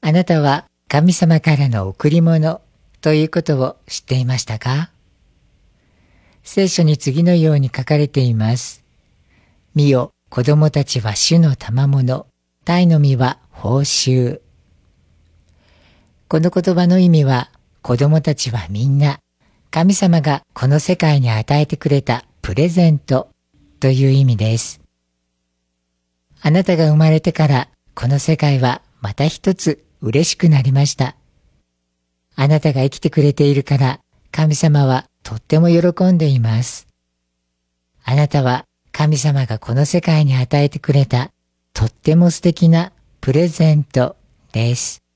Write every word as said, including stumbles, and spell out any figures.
あなたは神様からの贈り物ということを知っていましたか？聖書に次のように書かれています。見よ、子供たちは主の賜物、鯛の実は報酬。この言葉の意味は、子供たちはみんな、神様がこの世界に与えてくれたプレゼントという意味です。あなたが生まれてから、この世界はまた一つ嬉しくなりました。あなたが生きてくれているから、神様はとっても喜んでいます。あなたは神様がこの世界に与えてくれたとっても素敵なプレゼントです。